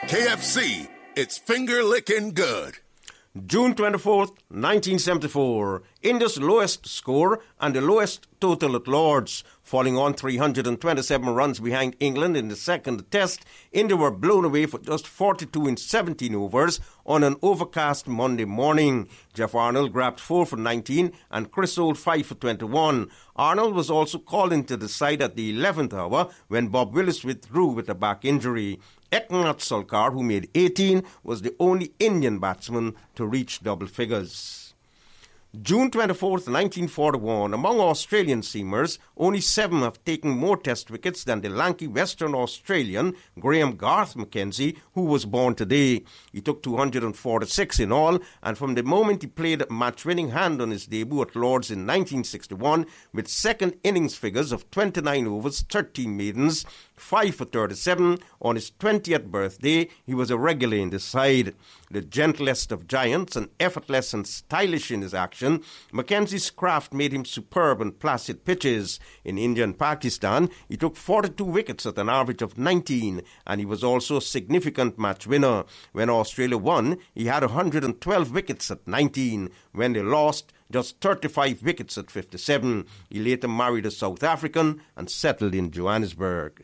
KFC, it's finger-licking good. June 24th, 1974, India's lowest score and the lowest total at Lord's. Falling on 327 runs behind England in the second test, India were blown away for just 42 in 17 overs on an overcast Monday morning. Jeff Arnold grabbed 4 for 19 and Chris Holt 5 for 21. Arnold was also called into the side at the 11th hour when Bob Willis withdrew with a back injury. Eknath Solkar, who made 18, was the only Indian batsman to reach double figures. June 24th, 1941, among Australian seamers, only 7 have taken more test wickets than the lanky Western Australian Graham Garth Mackenzie, who was born today. He took 246 in all, and from the moment he played a match-winning hand on his debut at Lord's in 1961, with second innings figures of 29 overs, 13 maidens, 5 for 37. On his 20th birthday, he was a regular in the side. The gentlest of giants and effortless and stylish in his action, Mackenzie's craft made him superb on placid pitches. In India and Pakistan, he took 42 wickets at an average of 19, and he was also a significant match winner. When Australia won, he had 112 wickets at 19. When they lost, just 35 wickets at 57. He later married a South African and settled in Johannesburg.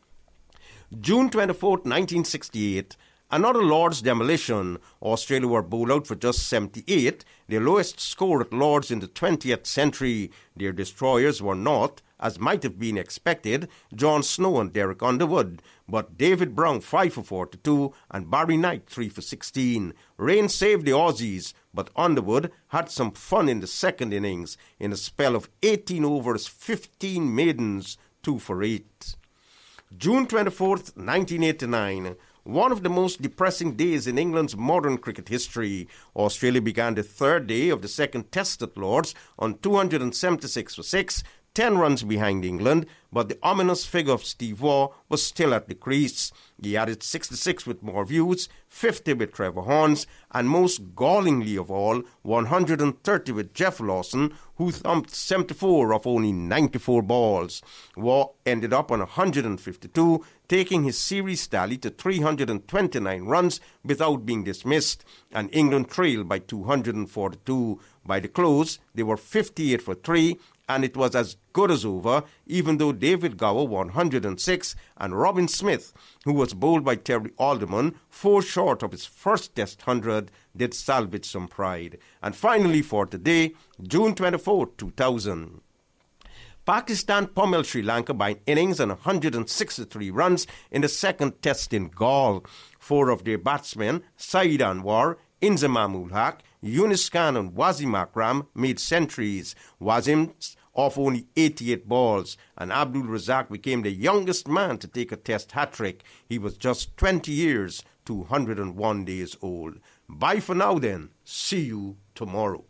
June 24, 1968, another Lord's demolition. Australia were bowled out for just 78, their lowest score at Lord's in the 20th century. Their destroyers were not, as might have been expected, John Snow and Derek Underwood, but David Brown 5 for 42 and Barry Knight 3 for 16. Rain saved the Aussies, but Underwood had some fun in the second innings in a spell of 18 overs, 15 maidens, 2 for 8. June 24th, 1989, one of the most depressing days in England's modern cricket history. Australia began the third day of the second test at Lord's on 276 for 6, 10 runs behind England, but the ominous figure of Steve Waugh was still at the crease. He added 66 with more views, 50 with Trevor Horns, and most gallingly of all, 130 with Jeff Lawson, who thumped 74 of only 94 balls. Waugh ended up on 152, taking his series tally to 329 runs without being dismissed, and England trailed by 242. By the close, they were 58 for 3, and it was as good as over, even though David Gower 106 and Robin Smith, who was bowled by Terry Alderman, 4 short of his first Test 100, did salvage some pride. And finally for today, June 24, 2000. Pakistan pummeled Sri Lanka by innings and 163 runs in the second test in Galle. 4 of their batsmen, Saeed Anwar, Inzamam ul Haq, Yunus Khan and Wasim Akram made centuries. Wasim's off only 88 balls, and Abdul Razak became the youngest man to take a test hat-trick. He was just 20 years, 201 days old. Bye for now then. See you tomorrow.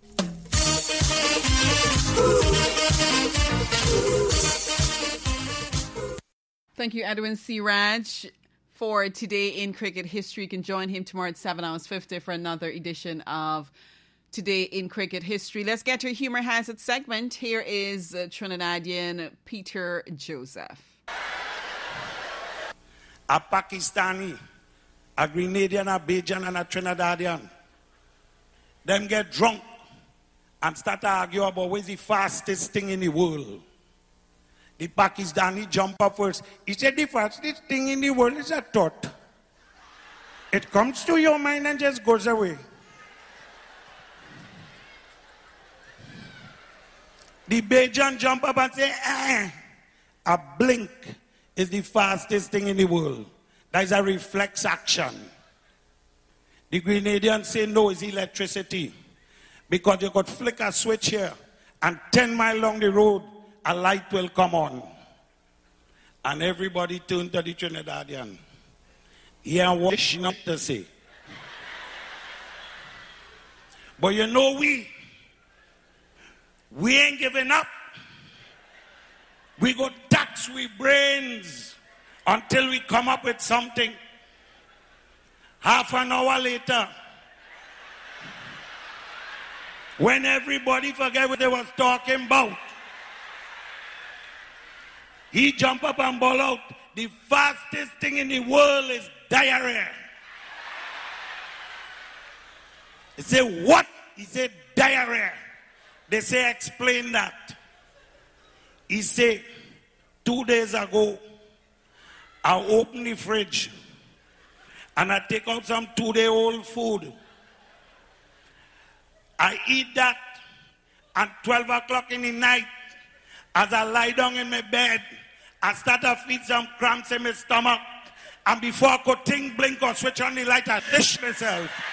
Thank you, Edwin C. Raj. For Today in Cricket History, you can join him tomorrow at 7:50 for another edition of Today in Cricket History. Let's get to a Humour Has It segment. Here is Trinidadian Peter Joseph. A Pakistani, a Grenadian, a Bajan, and a Trinidadian. Them get drunk and start to argue about what's the fastest thing in the world. The Pakistani jump up first. He said the fastest thing in the world is a thought. It comes to your mind and just goes away. The Bajan jump up and say, a blink is the fastest thing in the world. That is a reflex action. The Grenadians say no, it's electricity. Because you could flick a switch here and 10 miles along the road, a light will come on. And everybody turned to the Trinidadian. Yeah, what not to say. But you know we ain't giving up. We go tax we brains until we come up with something. Half an hour later, when everybody forget what they was talking about, he jump up and ball out. The fastest thing in the world is diarrhea. He say, what? He said, diarrhea. They say, explain that. He say, 2 days ago, I opened the fridge and I take out some 2-day-old food. I eat that at 12 o'clock in the night. As I lie down in my bed, I start to feel some cramps in my stomach. And before I could think, blink, or switch on the light, I dish myself.